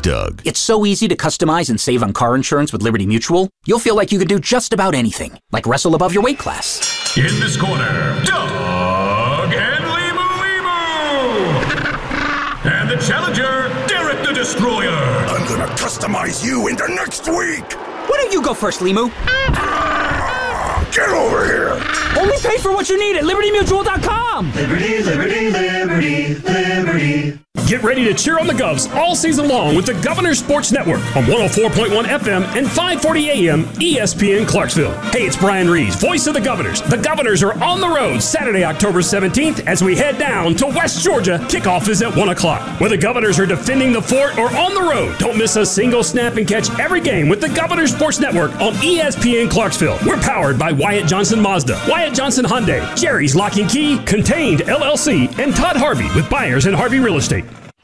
Doug. It's so easy to customize and save on car insurance with Liberty Mutual. You'll feel like you can do just about anything, like wrestle above your weight class. In this corner, Doug and Limu. And the challenger, Derek the Destroyer. I'm gonna customize you into next week. Why don't you go first, Limu? Get over here. Only pay for what you need at LibertyMutual.com. Liberty, liberty, liberty, liberty. Get ready to cheer on the Govs all season long with the Governors Sports Network on 104.1 FM and 540 AM ESPN Clarksville. Hey, it's Brian Reeves, voice of the Governors. The Governors are on the road Saturday, October 17th as we head down to West Georgia. Kickoff is at 1 o'clock. Whether Governors are defending the fort or on the road, don't miss a single snap and catch every game with the Governors Sports Network on ESPN Clarksville. We're powered by Wyatt Johnson Mazda, Wyatt Johnson Hyundai, Jerry's Lock and Key, Contained LLC, and Todd Harvey with Buyers and Harvey Real Estate.